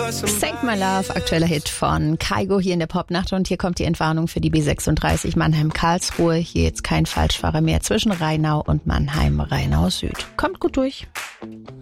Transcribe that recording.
Save My Love, aktueller Hit von Kygo hier in der Popnacht. Und hier kommt die Entwarnung für die B36 Mannheim-Karlsruhe. Hier jetzt kein Falschfahrer mehr zwischen Rheinau und Mannheim-Rheinau Süd. Kommt gut durch.